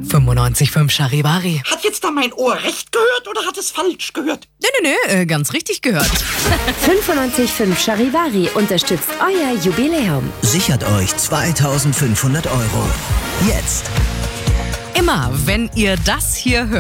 95,5 Charivari. Hat jetzt da mein Ohr recht gehört oder hat es falsch gehört? Nee, ganz richtig gehört. 95,5 Charivari unterstützt euer Jubiläum. Sichert euch 2.500 €. Jetzt. Immer, wenn ihr das hier hört.